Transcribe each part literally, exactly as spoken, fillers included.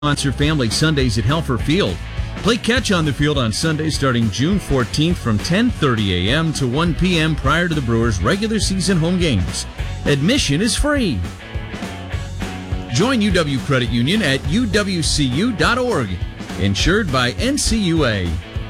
Sponsor Family Sundays at Helfer Field. Play catch on the field on Sunday starting June fourteenth from ten thirty a.m. to one p.m. prior to the Brewers' regular season home games. Admission is free. Join U W Credit Union at u w c u dot org. Insured by N C U A.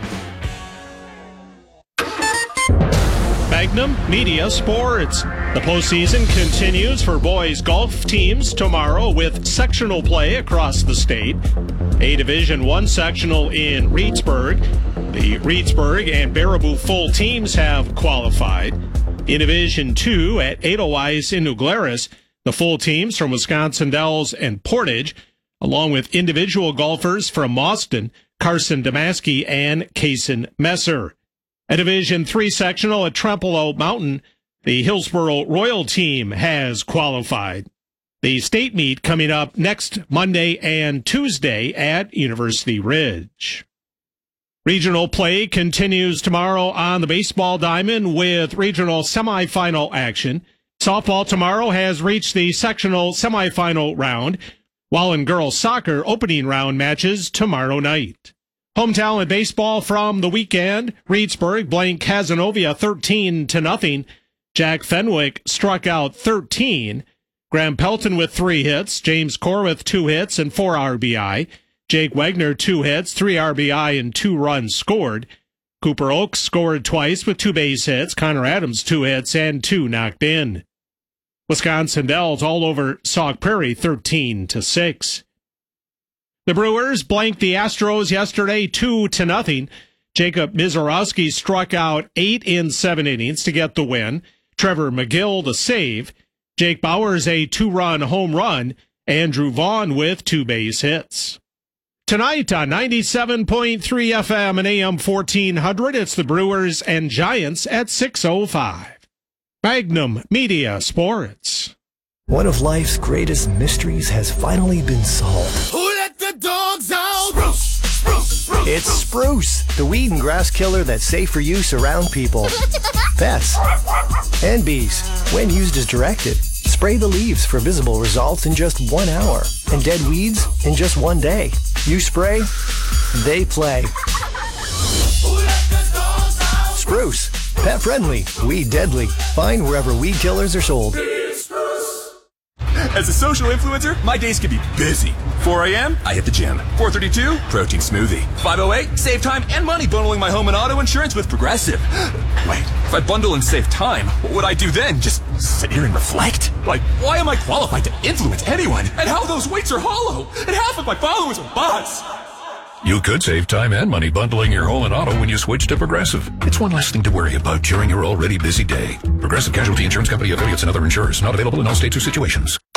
Magnum Media Sports. The postseason continues for boys golf teams tomorrow with sectional play across the state. A Division One sectional in Reedsburg. The Reedsburg and Baraboo full teams have qualified. In Division Two at Edelweiss in New Glarus, the full teams from Wisconsin Dells and Portage, along with individual golfers from Mauston, Carson Damaski, and Kaysen Messer. A Division Three sectional at Trempealeau Mountain, the Hillsboro Royal team has qualified. The state meet coming up next Monday and Tuesday at University Ridge. Regional play continues tomorrow on the baseball diamond with regional semifinal action. Softball tomorrow has reached the sectional semifinal round, while in girls soccer, opening round matches tomorrow night. Home talent baseball from the weekend. Reedsburg blanked Cazenovia thirteen to nothing. Jack Fenwick struck out thirteen. Graham Pelton with three hits. James Corr with two hits and four R B I. Jake Wagner, two hits, three R B I, and two runs scored. Cooper Oaks scored twice with two base hits. Connor Adams, two hits and two knocked in. Wisconsin Dells all over Sauk Prairie, thirteen to six. The Brewers blanked the Astros yesterday, two to nothing. Jacob Mizorowski struck out eight in seven innings to get the win. Trevor McGill the save. Jake Bowers a two-run home run. Andrew Vaughn with two base hits. Tonight on ninety-seven point three F M and A M fourteen hundred, it's the Brewers and Giants at six oh five. Magnum Media Sports. One of life's greatest mysteries has finally been solved. Who let the dogs out? Spruce, spruce, spruce, it's Spruce, the weed and grass killer that's safe for use around people, pets, and bees. When used as directed, spray the leaves for visible results in just one hour, and dead weeds in just one day. You spray, they play. Who let the dogs out? Spruce, pet friendly, weed deadly. Find wherever weed killers are sold. As a social influencer, my days can be busy. four a.m., I hit the gym. four thirty-two, protein smoothie. five oh eight, save time and money bundling my home and auto insurance with Progressive. Wait, if I bundle and save time, what would I do then? Just sit here and reflect? Like, why am I qualified to influence anyone? And how those weights are hollow? And half of my followers are bots. You could save time and money bundling your home and auto when you switch to Progressive. It's one less thing to worry about during your already busy day. Progressive Casualty Insurance Company affiliates and other insurers. Not available in all states or situations.